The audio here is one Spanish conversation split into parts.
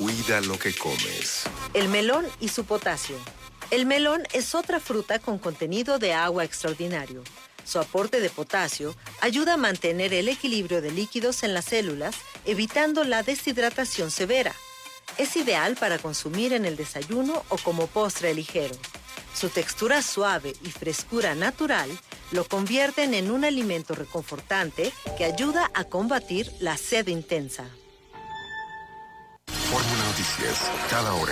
Cuida lo que comes. El melón y su potasio. El melón es otra fruta con contenido de agua extraordinario. Su aporte de potasio ayuda a mantener el equilibrio de líquidos en las células, evitando la deshidratación severa. Es ideal para consumir en el desayuno o como postre ligero. Su textura suave y frescura natural lo convierten en un alimento reconfortante que ayuda a combatir la sed intensa. Fórmula Noticias, cada hora.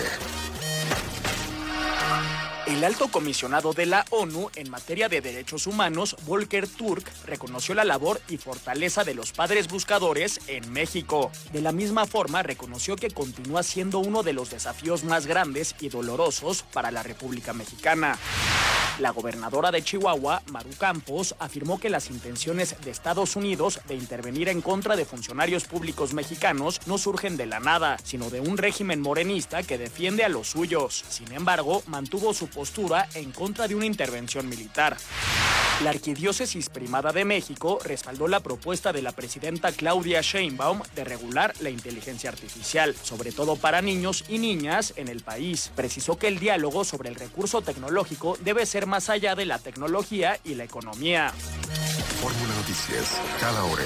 El alto comisionado de la ONU en materia de derechos humanos, Volker Turk, reconoció la labor y fortaleza de los padres buscadores en México. De la misma forma, reconoció que continúa siendo uno de los desafíos más grandes y dolorosos para la República Mexicana. La gobernadora de Chihuahua, Maru Campos, afirmó que las intenciones de Estados Unidos de intervenir en contra de funcionarios públicos mexicanos no surgen de la nada, sino de un régimen morenista que defiende a los suyos. Sin embargo, mantuvo su postura en contra de una intervención militar. La Arquidiócesis Primada de México respaldó la propuesta de la presidenta Claudia Sheinbaum de regular la inteligencia artificial, sobre todo para niños y niñas en el país. Precisó que el diálogo sobre el recurso tecnológico debe ser más allá de la tecnología y la economía. Fórmula Noticias, cada hora.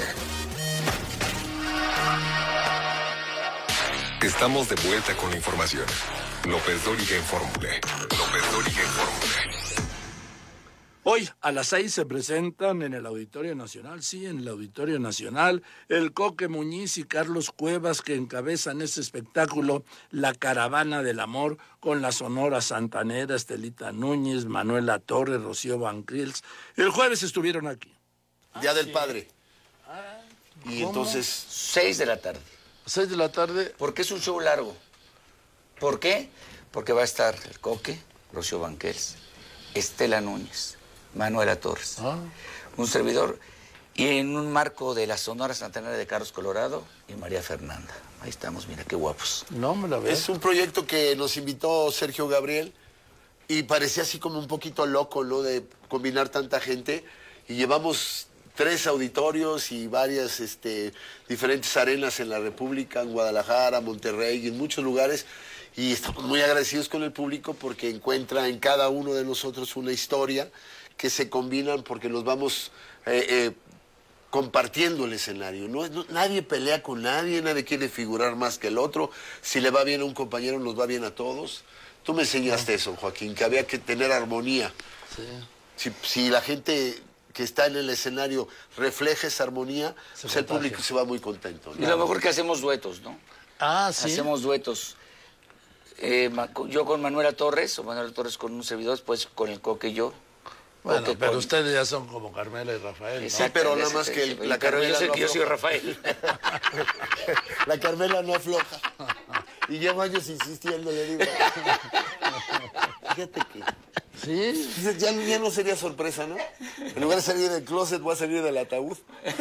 Estamos de vuelta con la información. López Dóriga en Fórmula. López Dóriga en Fórmula. Hoy a las 6 se presentan en el Auditorio Nacional, en el Auditorio Nacional, el Coque Muñiz y Carlos Cuevas, que encabezan este espectáculo, La Caravana del Amor, con la Sonora Santanera, Estelita Núñez, Manuela Torres, Rocío Banquils. El jueves estuvieron aquí. Día del Padre. Y ¿cómo? entonces... 6 de la tarde. 6 de la tarde. Porque es un show largo. ¿Por qué? Porque va a estar el Coque, Rocío Banquels, Estela Núñez, Manuela Torres, un servidor, y en un marco de la Sonora Santanera de Carlos Colorado y María Fernanda. Ahí estamos, mira qué guapos. No me la veo. Es un proyecto que nos invitó Sergio Gabriel y parecía así como un poquito loco, ¿no? De combinar tanta gente, y llevamos 3 auditorios y varias diferentes arenas en la República, en Guadalajara, Monterrey y en muchos lugares. Y estamos muy agradecidos con el público porque encuentra en cada uno de nosotros una historia que se combinan porque nos vamos compartiendo el escenario. Nadie pelea con nadie, nadie quiere figurar más que el otro. Si le va bien a un compañero, nos va bien a todos. Tú me enseñaste eso, Joaquín, que había que tener armonía. Sí. Si la gente que está en el escenario refleja esa armonía, pues el público se va muy contento, ¿no? Y lo mejor que hacemos duetos, ¿no? Sí. Hacemos duetos. Yo con Manuela Torres, o Manuela Torres con un servidor, después con el Coque y yo. Bueno, Coque pero con... ustedes ya son como Carmela y Rafael, ¿no? Sí, pero nada más que la Pero Carmela yo sé no que yo soy afloja. Rafael. La Carmela no afloja. Y llevo años insistiendo, le digo. Fíjate que... Sí. Dices, ya no sería sorpresa, ¿no? En lugar de salir del closet, voy a salir del ataúd.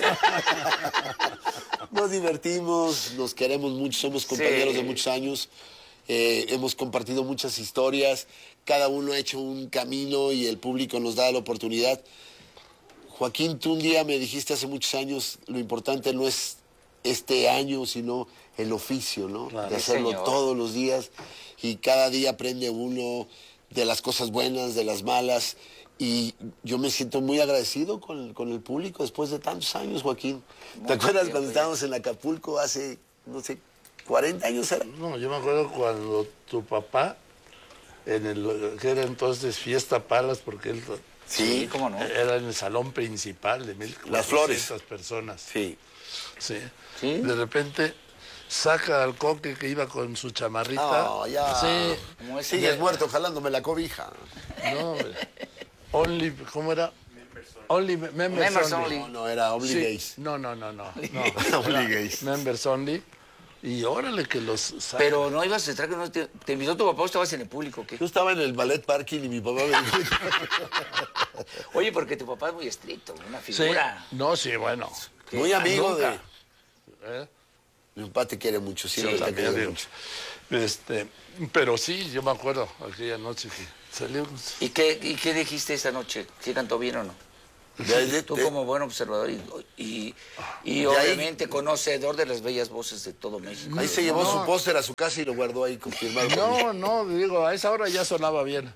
Nos divertimos, nos queremos mucho, somos compañeros de muchos años. Hemos compartido muchas historias, cada uno ha hecho un camino y el público nos da la oportunidad. Joaquín, tú un día me dijiste hace muchos años, lo importante no es este año, sino el oficio, ¿no? Claro. De hacerlo Señor. todos los días, y cada día aprende uno de las cosas buenas, de las malas, y yo me siento muy agradecido con el público después de tantos años, Joaquín. ¿Te acuerdas cuando estábamos en Acapulco hace, no sé, 40 años era? No, yo me acuerdo cuando tu papá, que era entonces Fiesta Palas, porque él Sí, ¿cómo no? era en el salón principal de Las Flores. 1.400 personas. Sí. Sí. ¿Sí? De repente saca al Coque que iba con su chamarrita. No, ya. Sí. Como ese Sigues día- muerto jalándome la cobija. No, hombre. Only, ¿cómo era? Only members, Members only. only. No, era Only Sí. Gays. No. Only Gays. Members only. Y órale que los saca. Pero no ibas a entrar, que no te invitó tu papá, o estabas en el público, ¿qué? Yo estaba en el ballet parking y mi papá me dijo... Oye, porque tu papá es muy estricto, una Sí. figura. No, sí, bueno. Muy amigo Nunca. de... ¿Eh? Mi papá te quiere mucho, siempre Sí, te ha también, querido digo. mucho. Pero sí, yo me acuerdo aquella noche que salió. ¿Y qué dijiste esa noche? ¿Sí cantó bien o no? Tú como buen observador y obviamente conocedor de las bellas voces de todo México. Ahí se llevó su póster a su casa y lo guardó ahí confirmado. No, digo, a esa hora ya sonaba bien.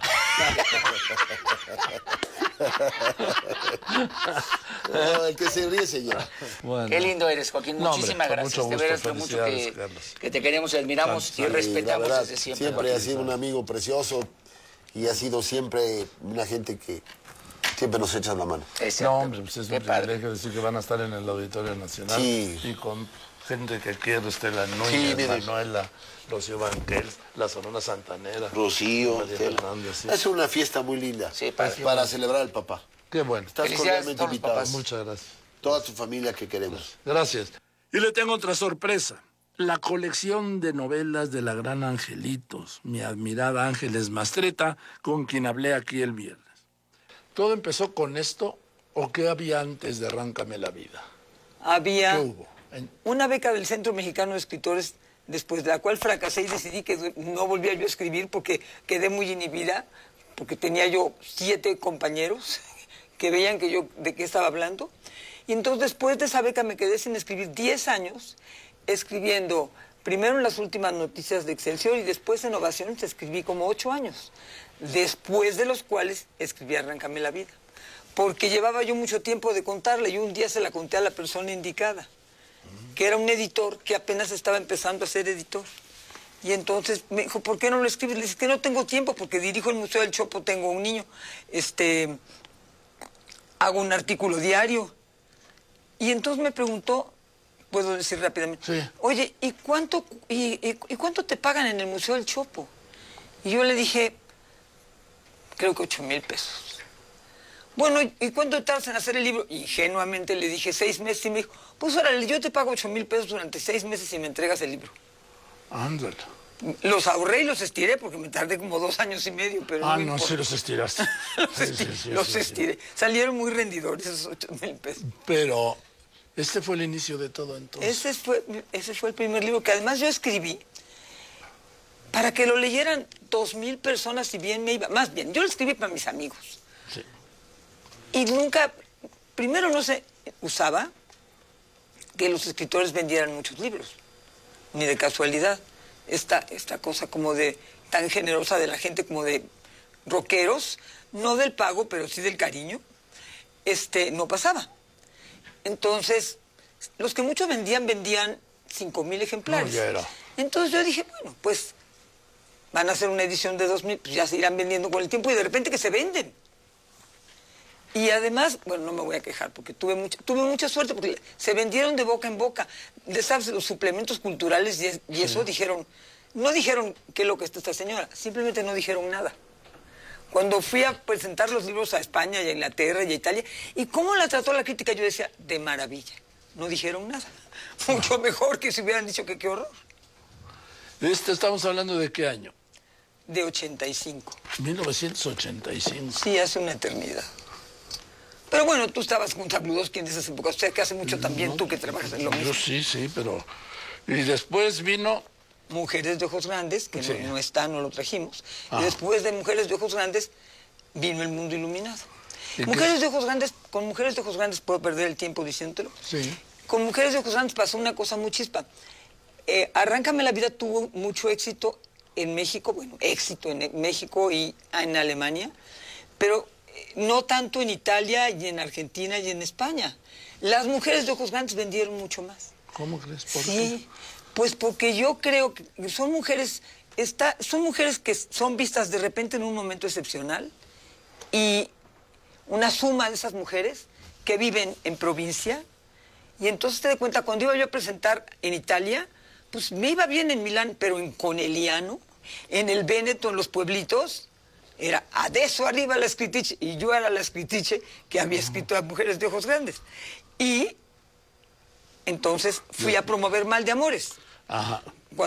No, el que se ríe, señor. Bueno. Qué lindo eres, Joaquín. No, Muchísimas hombre, con gracias. mucho De veras, gusto. mucho Felicidades, Carlos. que te queremos y admiramos y La respetamos verdad, desde siempre. siempre ha Joaquín. sido un amigo precioso y ha sido siempre una gente que siempre nos echa la mano. Es cierto. No, hombre, pues es Qué un padre. privilegio decir que van a estar en el Auditorio Nacional. Sí. Y con gente que quiere, Estela Sí, Núñez, mire. Manuela, Rocío Banquels, la Sonora Santanera. Rocío, María Tela. Fernández, sí. Es una fiesta muy linda Sí, padre. para celebrar al papá. Qué bueno. Estás Felicidades a cordialmente todos los invitado. papás. Muchas gracias. Toda tu familia que queremos. Gracias. Y le tengo otra sorpresa. La colección de novelas de la gran Angelitos, mi admirada Ángeles Mastretta, con quien hablé aquí el viernes. ¿Todo empezó con esto o qué había antes de Arráncame la vida? Había ¿Qué hubo? una beca del Centro Mexicano de Escritores, después de la cual fracasé y decidí que no volvía yo a escribir porque quedé muy inhibida, porque tenía yo 7 compañeros que veían que yo de qué estaba hablando. Y entonces después de esa beca me quedé sin escribir 10 años, escribiendo primero en las últimas noticias de Excelsior y después en Ovaciones escribí como 8 años, después de los cuales escribí Arráncame la vida. Porque llevaba yo mucho tiempo de contarla y un día se la conté a la persona indicada, que era un editor que apenas estaba empezando a ser editor. Y entonces me dijo, ¿por qué no lo escribes? Le dije, que no tengo tiempo porque dirijo el Museo del Chopo, tengo un niño, hago un artículo diario. Y entonces me preguntó, puedo decir rápidamente, Sí. oye, ¿y cuánto te pagan en el Museo del Chopo? Y yo le dije, creo que 8,000 pesos. Bueno, ¿y cuánto tardas en hacer el libro? Ingenuamente le dije 6 meses y me dijo, pues órale, yo te pago 8,000 pesos durante 6 meses y me entregas el libro. Ándale. Los ahorré y los estiré porque me tardé como 2 años y medio, pero Ah, no no, importa. sí los estiraste. Los Sí. estiré. Salieron muy rendidores esos 8,000 pesos. Pero este fue el inicio de todo entonces. Ese fue el primer libro que además yo escribí para que lo leyeran 2,000 personas y bien me iba. Más bien, yo lo escribí para mis amigos. Sí. Y nunca, primero no se usaba que los escritores vendieran muchos libros, ni de casualidad. Esta cosa como de tan generosa de la gente como de rockeros, no del pago, pero sí del cariño, no pasaba. Entonces, los que mucho vendían 5,000 ejemplares. No, ya era. Entonces yo dije, bueno, pues van a hacer una edición de 2,000, pues ya se irán vendiendo con el tiempo y de repente que se venden. Y además, bueno, no me voy a quejar porque tuve mucha suerte porque se vendieron de boca en boca. ¿Sabes? Los suplementos culturales y eso no dijeron qué es lo que está esta señora, simplemente no dijeron nada. Cuando fui a presentar los libros a España y a Inglaterra y a Italia, ¿y cómo la trató la crítica? Yo decía, de maravilla. No dijeron nada. Mucho mejor que si hubieran dicho que qué horror. ¿Estamos hablando de qué año? De 85. 1985. Sí, hace una eternidad. Pero bueno, tú estabas con Zabludovsky en esas épocas, o sea que hace mucho también tú que trabajas en lo mismo. Yo sí, pero... Y después vino... Mujeres de Ojos Grandes, que Sí. no está, no lo trajimos. Ah. Y después de Mujeres de Ojos Grandes vino El Mundo Iluminado. ¿Y Mujeres de Ojos Grandes, con Mujeres de Ojos Grandes puedo perder el tiempo diciéndolo. Sí. Con Mujeres de Ojos Grandes pasó una cosa muy chispa. Arráncame la vida tuvo mucho éxito en México, bueno, éxito en México y en Alemania, pero no tanto en Italia y en Argentina y en España. Las Mujeres de Ojos Grandes vendieron mucho más. ¿Cómo crees? ¿Por Sí, pues porque yo creo que son mujeres que son vistas de repente en un momento excepcional y una suma de esas mujeres que viven en provincia y entonces te das cuenta, cuando iba yo a presentar en Italia, pues me iba bien en Milán, pero en Conegliano, en el Véneto, en los pueblitos, era adesso arriba la scrittrice y yo era la scrittrice que había escrito a Mujeres de Ojos Grandes. Y entonces fui a promover Mal de Amores. Ajá.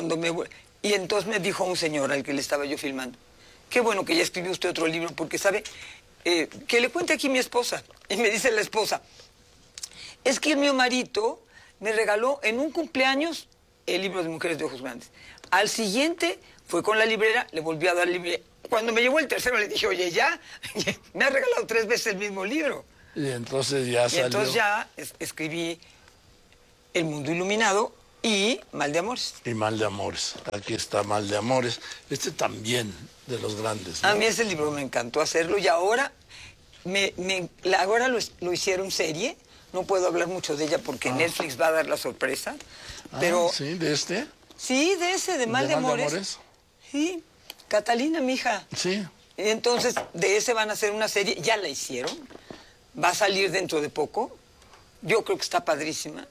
Y entonces me dijo un señor al que le estaba yo filmando, qué bueno que ya escribió usted otro libro, porque sabe, que le cuente aquí mi esposa. Y me dice la esposa, es que mi marido me regaló en un cumpleaños el libro de Mujeres de Ojos Grandes. Al siguiente fue con la librera, le volvió a dar el libro. Cuando me llevó el tercero le dije, oye, ya, me ha regalado 3 veces el mismo libro. Y entonces ya Y salió. entonces ya escribí El Mundo Iluminado y Mal de Amores. Y Mal de Amores. Aquí está Mal de Amores. Este también de los grandes, ¿no? A mí ese libro me encantó hacerlo y ahora, ahora lo hicieron serie. No puedo hablar mucho de ella porque Netflix va a dar la sorpresa. Pero Sí, de este. sí, de ese, de Mal de Amores. Sí, Catalina, mija. Sí. Y entonces, de ese van a hacer una serie, ya la hicieron, va a salir dentro de poco. Yo creo que está padrísima.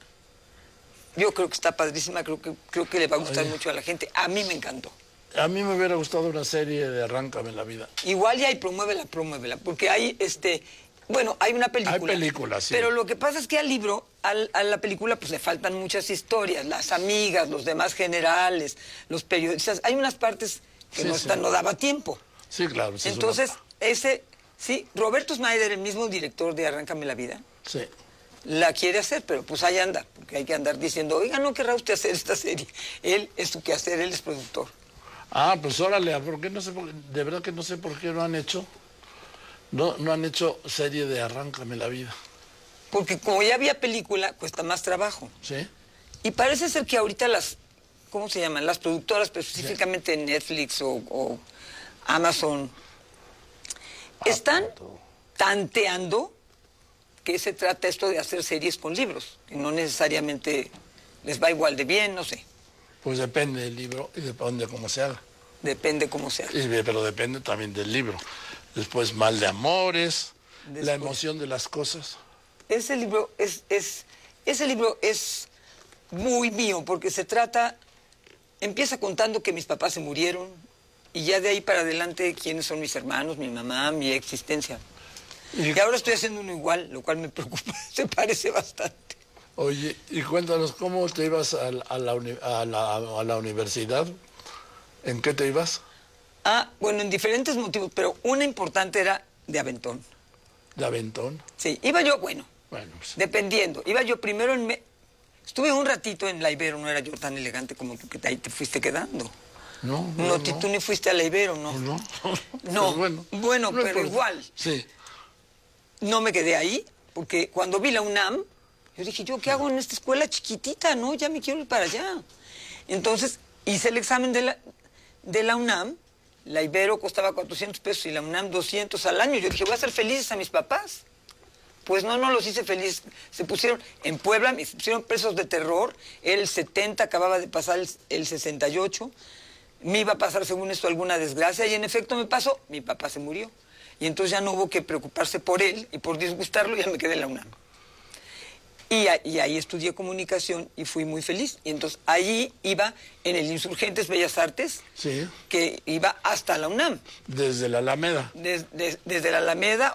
Creo que le va a gustar mucho a la gente. A mí me encantó. A mí me hubiera gustado una serie de Arráncame la vida. Igual ya hay promuévela, porque hay bueno, hay una película. Hay películas, sí. Pero lo que pasa es que al libro, a la película, pues le faltan muchas historias, las amigas, los demás generales, los periodistas. Hay unas partes que Sí, no sí. no daba tiempo. Sí, claro. esa es Entonces, una- sí, Roberto Snyder, el mismo director de Arráncame la vida, Sí. la quiere hacer, pero pues ahí anda, porque hay que andar diciendo, oiga, ¿no querrá usted hacer esta serie? Él es su quehacer, él es productor. Pues órale, ¿por qué no sé? De verdad que no sé por qué no han hecho. No han hecho serie de Arráncame la vida. Porque como ya había película, cuesta más trabajo. ¿Sí? Y parece ser que ahorita ¿cómo se llaman? Las productoras, pero específicamente Netflix o Amazon, están tanteando que se trata esto de hacer series con libros, que no necesariamente les va igual de bien, no sé, Pues depende del libro y depende cómo se haga. depende cómo sea. Pero depende también del libro. Después Mal de Amores, La Después- emoción de las cosas. Ese libro ese libro es muy mío porque empieza contando que mis papás se murieron y ya de ahí para adelante quiénes son mis hermanos, mi mamá, mi existencia. Y ahora estoy haciendo uno igual, lo cual me preocupa, se parece bastante. Oye, y cuéntanos, ¿cómo te ibas a la universidad? ¿En qué te ibas? Bueno, en diferentes motivos, pero una importante era de aventón. ¿De Aventón? Sí, iba yo, bueno, Bueno, pues, dependiendo. Iba yo primero estuve un ratito en la Ibero, no era yo tan elegante como tú, que ahí te fuiste quedando. no. No, tú ni fuiste a la Ibero, ¿no? No. No, Pues bueno, no pero importa. igual. Sí. No me quedé ahí, porque cuando vi la UNAM, yo dije, ¿yo qué hago en esta escuela chiquitita? No, ya me quiero ir para allá. Entonces, hice el examen de la UNAM, la Ibero costaba 400 pesos y la UNAM 200 al año. Yo dije, voy a hacer felices a mis papás. Pues no los hice felices. Se pusieron en Puebla, me pusieron presos de terror. Era el 70, acababa de pasar el 68. Me iba a pasar, según esto, alguna desgracia. Y en efecto me pasó. Mi papá se murió. Y entonces ya no hubo que preocuparse por él. Y por disgustarlo ya me quedé en la UNAM. Y ahí estudié comunicación y fui muy feliz. Y entonces allí iba en el Insurgentes Bellas Artes, Sí. que iba hasta la UNAM. Desde la Alameda. Desde la Alameda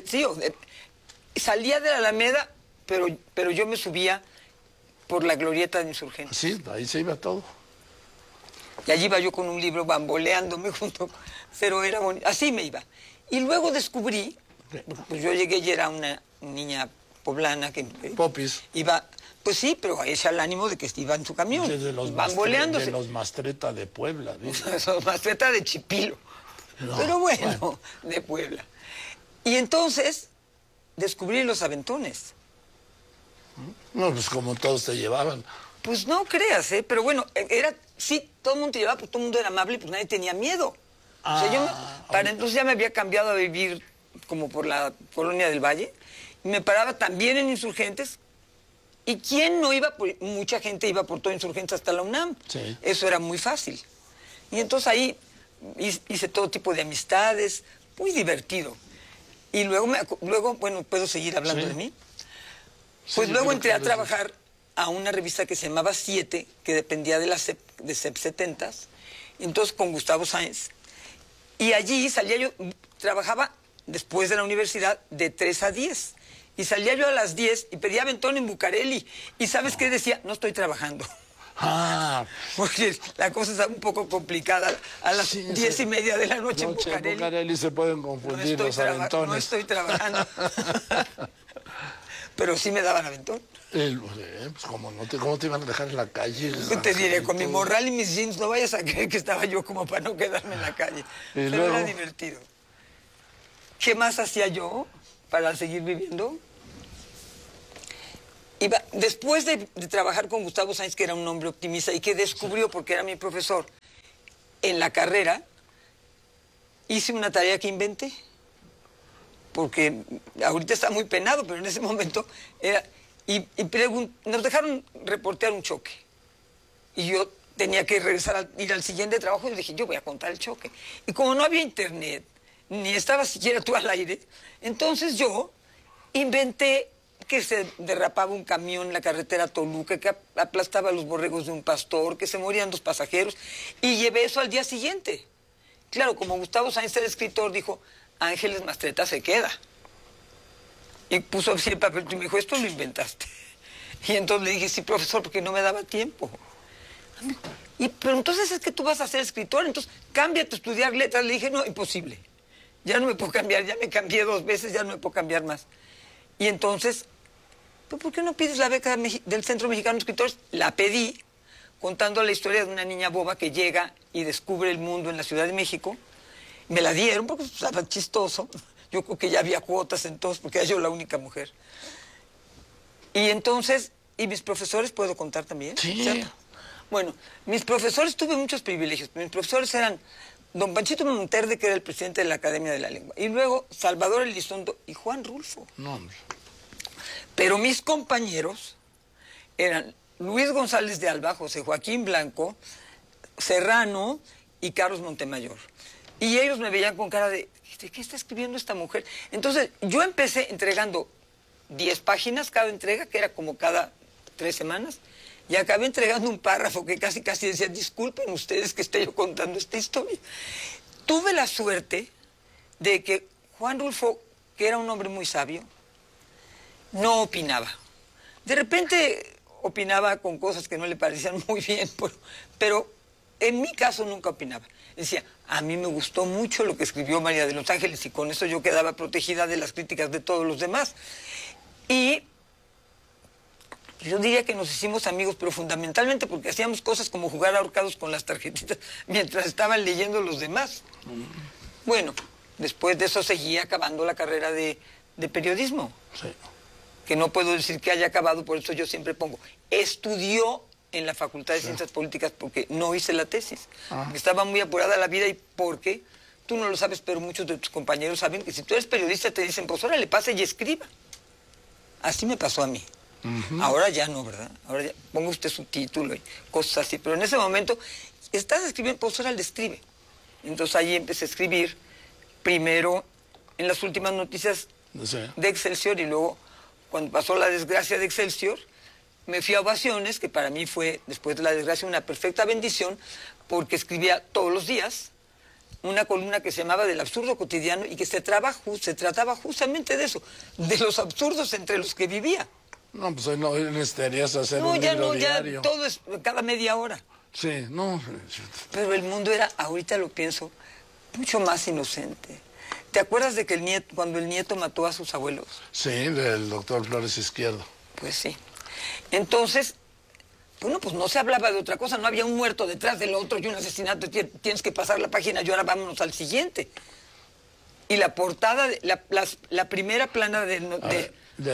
salía de la Alameda, pero yo me subía por la glorieta de Insurgentes. Sí, ahí se iba todo. Y allí iba yo con un libro bamboleándome junto, pero era bonito. Así me iba. Y luego descubrí, pues yo llegué y era una niña poblana que Popis. iba, pues sí, pero hecha el ánimo de que iba en su camión, De los bamboleándose. De los Mastreta de Puebla. dice. Mastreta de Chipilo. No, pero bueno, de Puebla. Y entonces descubrí los aventones. No, pues como todos te llevaban. Pues no creas, pero bueno, sí, todo el mundo te llevaba, pues todo el mundo era amable, pues nadie tenía miedo. O sea, para entonces ya me había cambiado a vivir como por la Colonia del Valle, y me paraba también en Insurgentes, y ¿quién no iba? Mucha gente iba por todo Insurgentes hasta la UNAM. Sí. Eso era muy fácil. Y entonces ahí hice todo tipo de amistades, muy divertido. Y luego bueno, ¿puedo seguir hablando Sí. de mí? Pues Sí, luego pero entré a ¿qué trabajar a una revista que se llamaba Siete, que dependía de la de CEP 70s, entonces con Gustavo Sáenz. Y allí trabajaba después de la universidad de 3 a 10. Y salía yo a las 10 y pedía aventón en Bucareli. ¿Y sabes qué decía? No estoy trabajando. Porque la cosa está un poco complicada. A las 10:30 de la noche en Bucareli. Bucareli se pueden confundir los aventones. No estoy trabajando. Pero sí me daban aventón. Pues ¿cómo te iban a dejar en la calle? Te diré, con mi morral y mis jeans, no vayas a creer que estaba yo como para no quedarme en la calle. Pero luego era divertido. ¿Qué más hacía yo? para seguir viviendo. Después de trabajar con Gustavo Sáenz, que era un hombre optimista y que descubrió, porque era mi profesor, en la carrera, hice una tarea que inventé. Porque ahorita está muy penado, pero en ese momento era... nos dejaron reportear un choque. Y yo tenía que regresar ir al siguiente trabajo y dije, yo voy a contar el choque. Y como no había internet, ni estaba siquiera tú al aire, entonces yo inventé que se derrapaba un camión en la carretera Toluca, que aplastaba los borregos de un pastor, que se morían 2 pasajeros, y llevé eso al día siguiente. Claro, como Gustavo Sáenz era escritor, dijo, Ángeles Mastretta se queda. Y puso así el papel y me dijo, esto lo inventaste. Y entonces le dije, sí, profesor, porque no me daba tiempo. Pero entonces es que tú vas a ser escritor, entonces cámbiate a estudiar letras. Le dije, no, imposible. Ya no me puedo cambiar, ya me cambié 2 veces, ya no me puedo cambiar más. Y entonces, ¿por qué no pides la beca del Centro Mexicano de Escritores? La pedí, contando la historia de una niña boba que llega y descubre el mundo en la Ciudad de México. Me la dieron porque estaba chistoso. Yo creo que ya había cuotas entonces, porque era yo la única mujer. Y entonces, ¿y mis profesores puedo contar también? Sí. ¿Cierto? Bueno, mis profesores, tuve muchos privilegios. Mis profesores eran don Panchito Monterde, que era el presidente de la Academia de la Lengua, y luego Salvador Elizondo y Juan Rulfo. No, hombre. Pero mis compañeros eran Luis González de Alba, José Joaquín Blanco, Serrano y Carlos Montemayor. Y ellos me veían con cara ¿de qué está escribiendo esta mujer? Entonces, yo empecé entregando 10 páginas cada entrega, que era como cada 3 semanas, y acabé entregando un párrafo que casi decía, disculpen ustedes que esté yo contando esta historia. Tuve la suerte de que Juan Rulfo, que era un hombre muy sabio, no opinaba. De repente opinaba con cosas que no le parecían muy bien, pero en mi caso nunca opinaba. Decía, a mí me gustó mucho lo que escribió María de los Ángeles y con eso yo quedaba protegida de las críticas de todos los demás. Y yo diría que nos hicimos amigos, pero fundamentalmente porque hacíamos cosas como jugar ahorcados con las tarjetitas mientras estaban leyendo los demás. Bueno, después de eso seguía acabando la carrera de periodismo. Sí. Que no puedo decir que haya acabado, por eso yo siempre pongo, estudió en la Facultad de Ciencias Políticas porque no hice la tesis. Estaba muy apurada la vida y porque, tú no lo sabes, pero muchos de tus compañeros saben que si tú eres periodista te dicen, pues órale, pase y escriba. Así me pasó a mí. Ahora ya no, ¿verdad? Ahora ya ponga usted su título y cosas así, pero en ese momento, estás escribiendo, pues órale, escribe. Entonces ahí empecé a escribir, primero en las últimas noticias de Excelsior y luego, cuando pasó la desgracia de Excelsior, me fui a Ovaciones, que para mí fue, después de la desgracia, una perfecta bendición, porque escribía todos los días una columna que se llamaba Del Absurdo Cotidiano y que se trataba justamente de eso, de los absurdos entre los que vivía. No, pues hoy no necesitarías hacer un libro diario. Ya todo es cada media hora. Sí, no. Pero el mundo era, ahorita lo pienso, mucho más inocente. ¿Te acuerdas de que cuando el nieto mató a sus abuelos? Sí, del doctor Flores Izquierdo. Pues sí. Entonces, bueno, pues no se hablaba de otra cosa, no había un muerto detrás del otro y un asesinato, tienes que pasar la página y ahora vámonos al siguiente. Y la portada, la primera plana de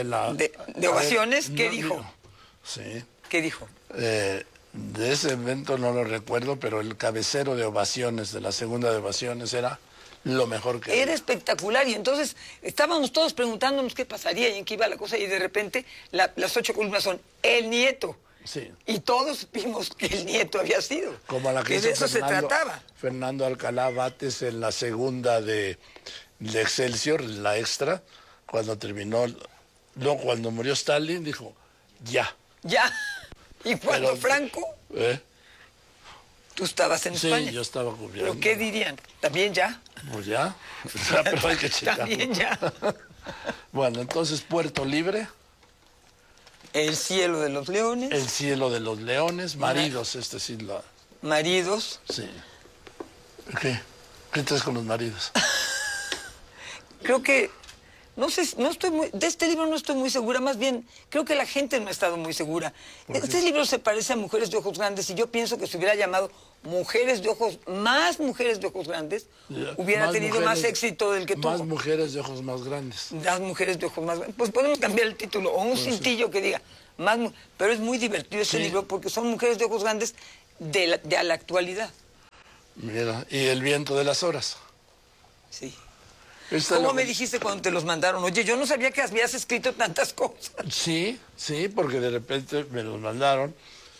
Ovaciones, ¿qué dijo? Sí. ¿Qué dijo? De ese evento no lo recuerdo, pero el cabecero de Ovaciones, de la segunda de Ovaciones, era lo mejor que era espectacular, y entonces estábamos todos preguntándonos qué pasaría y en qué iba la cosa, y de repente las 8 columnas son el nieto. Sí. Y todos vimos que el nieto había sido. Como la que de eso se trataba. Fernando Alcalá Bates en la segunda de Excelsior, la extra, cuando terminó, no, cuando murió Stalin, dijo, ya. Ya. Y cuando Franco... Tú estabas en España. Sí, yo estaba cubriendo. ¿Pero qué dirían? ¿También ya? Pues ya, pero hay que checarlo. También ya. Bueno, entonces Puerto Libre. El cielo de los leones. El cielo de los leones. Maridos, sí. Maridos. Sí. ¿Qué? ¿Qué traes con los maridos? Creo que No sé, de este libro no estoy muy segura, más bien creo que la gente no ha estado muy segura. Este libro se parece a Mujeres de Ojos Grandes y yo pienso que se hubiera llamado Mujeres de Ojos Grandes, hubiera tenido más éxito del que tuvo. Más mujeres de ojos más grandes. Las mujeres de ojos más grandes. Pues podemos cambiar el título, o un cintillo que diga, pero es muy divertido este libro porque son mujeres de ojos grandes de la actualidad. Mira, y El viento de las horas. Sí. ¿Cómo me dijiste cuando te los mandaron? Oye, yo no sabía que habías escrito tantas cosas. Sí, porque de repente me los mandaron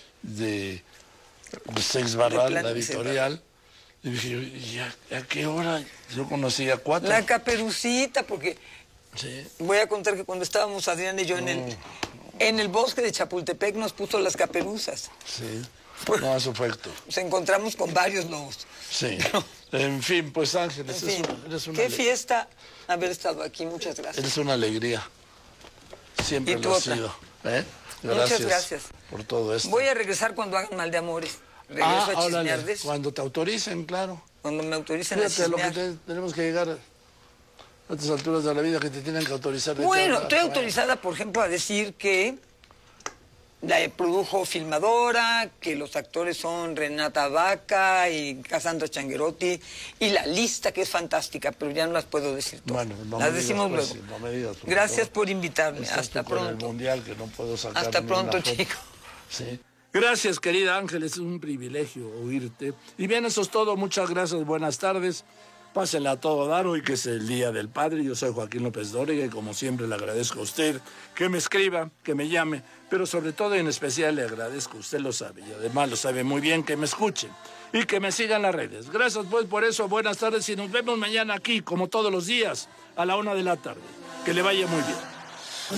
de Seix Barral, la editorial. Y dije, ¿y a qué hora? Yo conocía 4. La Caperucita, porque sí. Voy a contar que cuando estábamos Adrián y yo en el bosque de Chapultepec nos puso las caperuzas. Sí. No, eso fue Héctor. Nos encontramos con varios lobos. Sí. En fin, pues Ángeles, eres una qué fiesta haber estado aquí, muchas gracias. Eres una alegría. Siempre lo has sido. Muchas gracias por todo esto. Voy a regresar cuando hagan Mal de Amores. Regreso a chismear de eso. Cuando te autoricen, claro. Cuando me autoricen Fíjate a chismear. lo que tenemos que llegar a estas alturas de la vida, que te tienen que autorizar. Bueno, estoy autorizada, por ejemplo, a decir que la produjo Filmadora, que los actores son Renata Vaca y Cassandra Changuerotti, y la lista, que es fantástica, pero ya no las puedo decir todas. Bueno, no las me decimos digas, luego. pues, no me digas, gracias por invitarme. Estás Hasta tú con pronto. el mundial, que no puedo sacar hasta ni pronto, una foto. chico. Sí. Gracias, querida Ángeles, es un privilegio oírte. Y bien, eso es todo. Muchas gracias, buenas tardes. Pásenla a todo dar hoy, que es el Día del Padre. Yo soy Joaquín López Dóriga y como siempre le agradezco a usted que me escriba, que me llame, pero sobre todo y en especial le agradezco, usted lo sabe, y además lo sabe muy bien, que me escuchen y que me sigan en las redes. Gracias pues por eso, buenas tardes y nos vemos mañana aquí, como todos los días, a la 1 de la tarde. Que le vaya muy bien.